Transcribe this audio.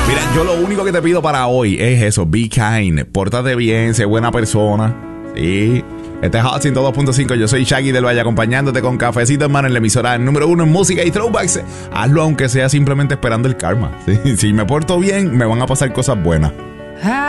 Mira, yo lo único que te pido para hoy es eso, be kind, pórtate bien, sé buena persona. Sí. Este es Hot 102.5, yo soy Shaggy del Valle acompañándote con cafecito, hermano, en la emisora número 1 en música y throwbacks. Hazlo aunque sea simplemente esperando el karma. Sí, si me porto bien, me van a pasar cosas buenas.